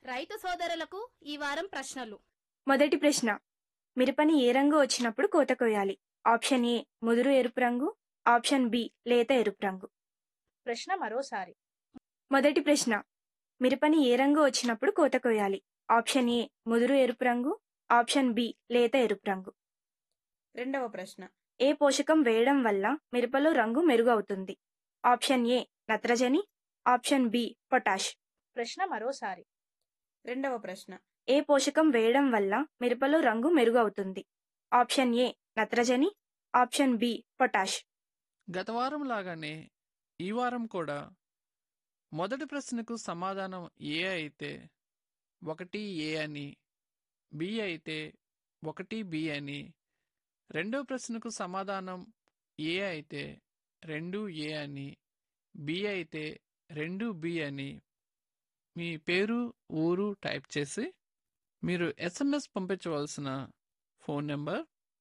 రైతు సోదరులకు ఈ వారం ప్రశ్నలు. మొదటి ప్రశ్న, మిరపని ఏ రంగు వచ్చినప్పుడు కోత కొయ్యాలి? ఆప్షన్ ఏ ముదురు ఎరుపు రంగు, ఆప్షన్ బి లేత ఎరుపు రంగు. ప్రశ్న మరోసారి. మొదటి ప్రశ్న, మిరపని ఏ రంగు వచ్చినప్పుడు కోత కొయ్యాలి? ఆప్షన్ ఏ ముదురు ఎరుపు రంగు, ఆప్షన్ బి లేత ఎరుపు రంగు. రెండవ ప్రశ్న. ఏ పోషకం వేయడం వల్ల మిరపలో రంగు మెరుగు అవుతుంది? ఆప్షన్ ఏ నత్రజని, ఆప్షన్ బి పొటాష్. ప్రశ్న మరోసారి. రెండవ ప్రశ్న. ఏ పోషకం వేయడం వల్ల మిరపలో రంగు మెరుగు అవుతుంది? ఆప్షన్ ఏ నత్రజని, ఆప్షన్ బి పొటాష్. గత వారం లాగానే ఈ వారం కూడా మొదటి ప్రశ్నకు సమాధానం ఏ అయితే 1A అని, బి అయితే 1B అని, రెండవ ప్రశ్నకు సమాధానం ఏ అయితే 2A అని, బి అయితే 2B అని మీ పేరు ఊరు టైప్ చేసి మీరు SMS పంపించవలసిన ఫోన్ నెంబర్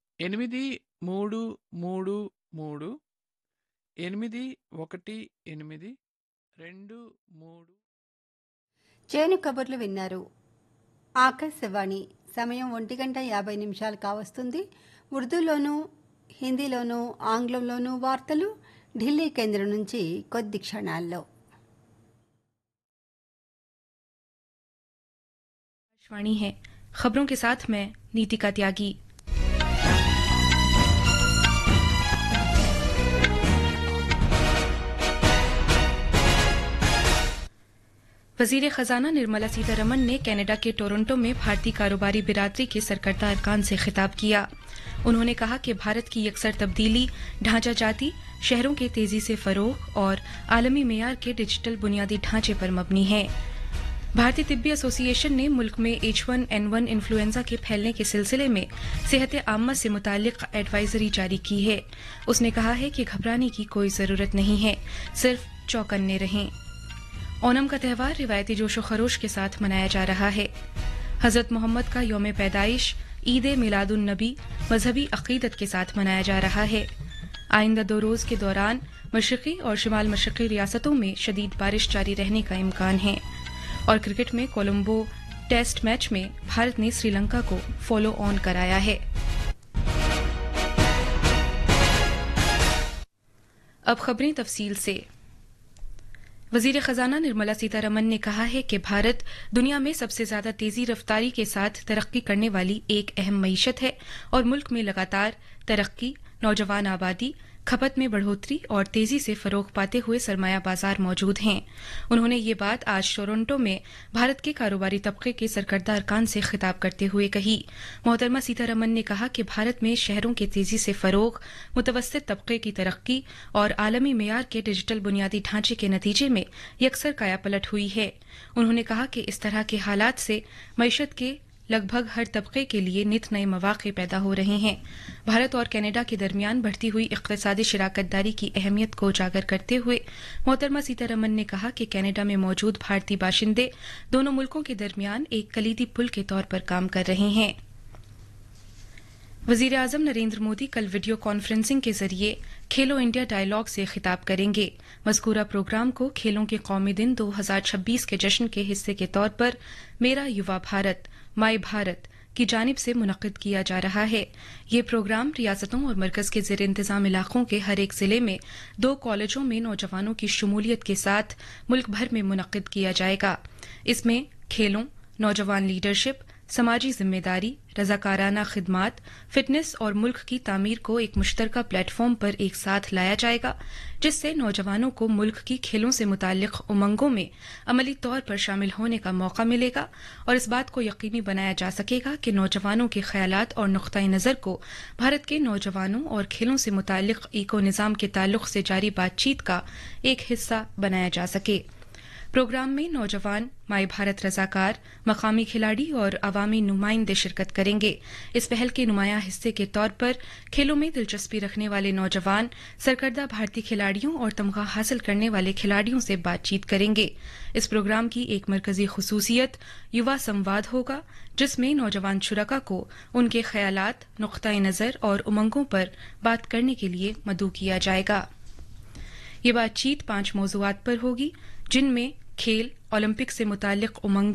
83381823. చేను కబుర్లు విన్నారు. ఆకాశవాణి. సమయం 1:50 కావస్తుంది. ఉర్దూలోనూ హిందీలోనూ ఆంగ్లంలోనూ వార్తలు ఢిల్లీ కేంద్రం నుంచి కొద్ది క్షణాల్లో. आकाशवाणी है। खबरों के साथ मैं नीतिका त्यागी। वजीर खजाना निर्मला सीतारमण ने कनाडा के टोरंटो में भारतीय कारोबारी बिरादरी के सरकर्ता अरकान से खिताब किया। उन्होंने कहा कि भारत की यकसर तब्दीली, ढांचा जाती, शहरों के तेजी से फरोग और आलमी मेयार के डिजिटल बुनियादी ढांचे पर मबनी है। भारतीय तिब्बी एसोसिएशन ने मुल्क में H1N1 इन्फ्लुएंजा के फैलने के सिलसिले में सेहत आम्मा से मुतालिक एडवाइजरी जारी की है। उसने कहा है कि घबराने की कोई ज़रूरत नहीं है, सिर्फ चौकन्ने रहें। ओनम का त्यौहार रिवायती जोशो खरोश के साथ मनाया जा रहा है। हज़रत मोहम्मद का यौम पैदाइश ईद मिलादुन नबी मजहबी अकीदत के साथ मनाया जा रहा है। आइंदा 2 रोज़ के दौरान मशरक़ी और शिमाल मशरक़ी रियासतों में शदीद बारिश जारी रहने का इम्कान है। और क्रिकेट में कोलंबो टेस्ट मैच में भारत ने श्रीलंका को फॉलो ऑन कराया है। अब खबरें तफसील से। वजीर खजाना निर्मला सीतारमण ने कहा है कि भारत दुनिया में सबसे ज्यादा तेजी रफ्तारी के साथ तरक्की करने वाली एक अहम मईशत है और मुल्क में लगातार तरक्की, नौजवान आबादी, खपत में बढ़ोतरी और तेजी से फरोग पाते हुए सरमाया बाजार मौजूद हैं। उन्होंने ये बात आज टोरंटो में भारत के कारोबारी तबके के सरकर्ता अरकान से खिताब करते हुए कही। मोहतरमा सीतारमण ने कहा कि भारत में शहरों के तेजी से फरोग, मुतवस्सित तबके की तरक्की और आलमी मेयार के डिजिटल बुनियादी ढांचे के नतीजे में यकसर कायापलट हुई है। उन्होंने कहा कि इस तरह के हालात से मईशत के लगभग हर तबके के लिए नित नए मौके पैदा हो रहे हैं। भारत और कनाडा के दरमियान बढ़ती हुई इक़्तिसादी शराकतदारी की अहमियत को उजागर करते हुए मोहतरमा सीतारमण ने कहा कि कनाडा में मौजूद भारतीय बाशिंदे दोनों मुल्कों के दरमियान एक कलीदी पुल के तौर पर काम कर रहे हैं। वजीर आज़म नरेंद्र मोदी कल वीडियो कॉन्फ्रेंसिंग के जरिए खेलो इंडिया डायलॉग से खिताब करेंगे। मज़कूरा प्रोग्राम को खेलों के कौमी दिन 2026 के जश्न के हिस्से के तौर पर मेरा युवा भारत, माई भारत की जानिब से मुनक़िद किया जा रहा है। ये प्रोग्राम रियासतों और मरकज़ के ज़ेर इंतज़ाम इलाकों के हर एक ज़िले में 2 कॉलेजों में नौजवानों की शमूलियत के साथ मुल्क भर में मुनक़िद किया जाएगा। इसमें खेलों, नौजवान लीडरशिप, समाजी जिम्मेदारी, रजाकाराना खिदमात, फिटनेस और मुल्क की तामीर को एक मुश्तरका प्लेटफॉर्म पर एक साथ लाया जाएगा, जिससे नौजवानों को मुल्क की खेलों से मुताल्लिक उमंगों में अमली तौर पर शामिल होने का मौका मिलेगा और इस बात को यकीनी बनाया जा सकेगा कि नौजवानों के ख्यालात और नुक्ता नज़र को भारत के नौजवानों और खेलों से मुताल्लिक इको निज़ाम के ताल्लुक से जारी बातचीत का एक हिस्सा बनाया जा सके। प्रोग्राम में नौजवान, माई भारत रजाकार, मकामी खिलाड़ी और अवामी नुमाइंदे शिरकत करेंगे। इस पहल के नुमायां हिस्से के तौर पर खेलों में दिलचस्पी रखने वाले नौजवान सरकर्दा भारतीय खिलाड़ियों और तमगा हासिल करने वाले खिलाड़ियों से बातचीत करेंगे। इस प्रोग्राम की एक मरकजी खुसूसियत युवा संवाद होगा, जिसमें नौजवान शुरका को उनके ख्यालात, नुक्ता नज़र और उमंगों पर बात करने के लिए मदऊ किया जाएगा। ये बातचीत 5 मौज़ूआत पर होगी, जिनमें खेल, ओलंपिक से मुताल्लिक उमंग